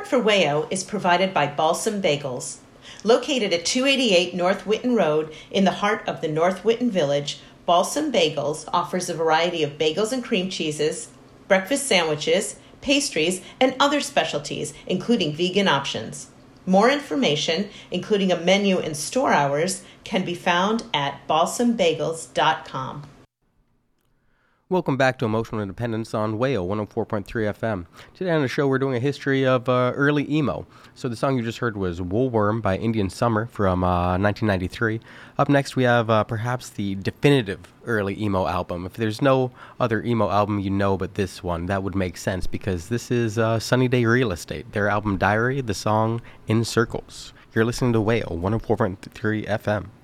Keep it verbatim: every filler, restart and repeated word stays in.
for Wayo is provided by Balsam Bagels. Located at two eighty-eight North Whitten Road in the heart of the North Whitten Village, Balsam Bagels offers a variety of bagels and cream cheeses, breakfast sandwiches, pastries, and other specialties, including vegan options. More information, including a menu and store hours, can be found at balsam bagels dot com. Welcome back to Emotional Independence on Wayo one oh four point three F M. Today on the show, we're doing a history of uh, early emo. So the song you just heard was Woolworm by Indian Summer from uh, nineteen ninety-three. Up next, we have uh, perhaps the definitive early emo album. If there's no other emo album you know but this one, that would make sense because this is uh, Sunny Day Real Estate, their album Diary, the song In Circles. You're listening to Wayo one oh four point three F M.